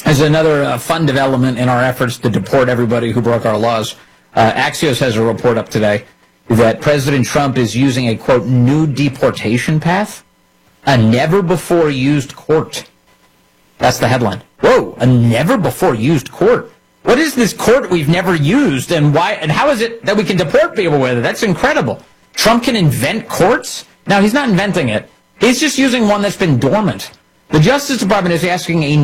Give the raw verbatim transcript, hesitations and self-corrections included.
As another uh, fun development in our efforts to deport everybody who broke our laws, uh, Axios has a report up today that President Trump is using a, quote, new deportation path, a never-before-used court. That's the headline. Whoa, a never-before-used court. What is this court we've never used, and why? And how is it that we can deport people with it? That's incredible. Trump can invent courts? Now, he's not inventing it. He's just using one that's been dormant. The Justice Department is asking a